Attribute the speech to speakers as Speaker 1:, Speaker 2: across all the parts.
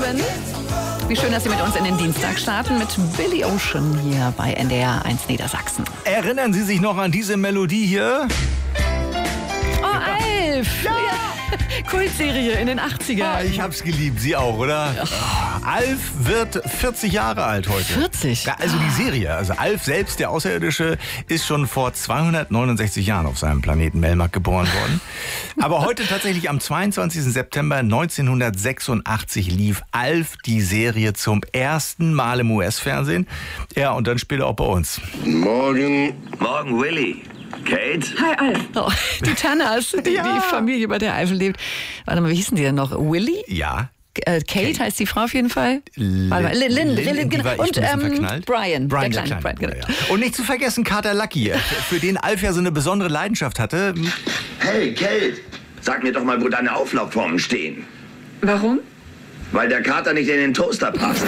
Speaker 1: 7. Wie schön, dass Sie mit uns in den Dienstag starten mit Billy Ocean hier bei NDR 1 Niedersachsen.
Speaker 2: Erinnern Sie sich noch an diese Melodie hier?
Speaker 1: Oh, Alf! Ja. Kultserie in den 80ern.
Speaker 2: Ich hab's geliebt, Sie auch, oder? Alf wird 40 Jahre alt heute.
Speaker 1: 40?
Speaker 2: Ja, also die Serie. Also Alf selbst, der Außerirdische, ist schon vor 269 Jahren auf seinem Planeten Melmac geboren worden. Aber heute tatsächlich am 22. September 1986 lief Alf, die Serie, zum ersten Mal im US-Fernsehen. Ja, und dann später auch bei uns.
Speaker 3: Morgen.
Speaker 4: Morgen, Willi. Kate?
Speaker 1: Hi, Alf. Oh, die Tanners, die Familie, bei der Eifel lebt. Warte mal, wie hießen die denn noch? Willi?
Speaker 2: Ja.
Speaker 1: Kate heißt die Frau auf jeden Fall.
Speaker 2: Lynn,
Speaker 1: Genau. Und Brian.
Speaker 2: Brian,
Speaker 1: der kleine Brian, genau.
Speaker 2: Ja. Und nicht zu vergessen Kater Lucky, für den Alf ja so eine besondere Leidenschaft hatte.
Speaker 4: Hey, Kate, sag mir doch mal, wo deine Auflaufformen stehen.
Speaker 1: Warum?
Speaker 4: Weil der Kater nicht in den Toaster passt.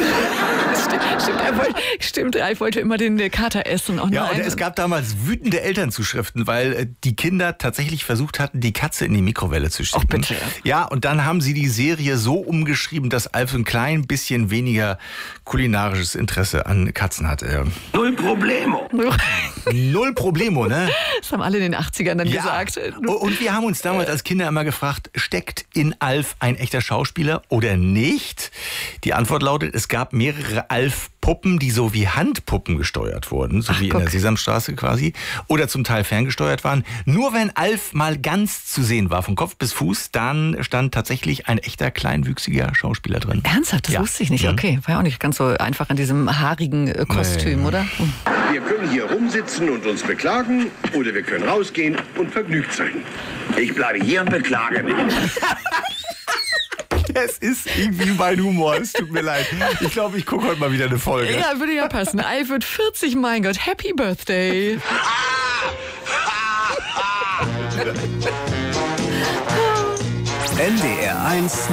Speaker 1: Stimmt, Ralf wollte immer den Kater essen. Oh,
Speaker 2: Ja,
Speaker 1: nein.
Speaker 2: und es gab damals wütende Elternzuschriften, weil die Kinder tatsächlich versucht hatten, die Katze in die Mikrowelle zu schicken.
Speaker 1: Ach, bitte.
Speaker 2: Ja, und dann haben sie die Serie so umgeschrieben, dass Alf ein klein bisschen weniger kulinarisches Interesse an Katzen hatte.
Speaker 4: Null Problemo.
Speaker 2: Null Problemo, ne?
Speaker 1: Das haben alle in den 80ern dann gesagt.
Speaker 2: Und wir haben uns damals als Kinder immer gefragt, steckt in Alf ein echter Schauspieler oder nicht? Die Antwort lautet, es gab mehrere Alf-Puppen, die so wie Handpuppen gesteuert wurden, so wie in der Sesamstraße quasi, oder zum Teil ferngesteuert waren. Nur wenn Alf mal ganz zu sehen war, von Kopf bis Fuß, dann stand tatsächlich ein echter kleinwüchsiger Schauspieler drin.
Speaker 1: Ernsthaft? Das wusste ich nicht. Okay, war ja auch nicht ganz so einfach in diesem haarigen Kostüm, oder?
Speaker 3: Wir können hier rumsitzen und uns beklagen oder wir können rausgehen und vergnügt sein.
Speaker 4: Ich bleibe hier und beklage mich.
Speaker 2: Es ist irgendwie mein Humor, es tut mir leid. Ich glaube, ich gucke heute mal wieder eine Folge.
Speaker 1: Ja, würde ja passen. Alf wird 40, mein Gott. Happy Birthday.
Speaker 5: NDR 1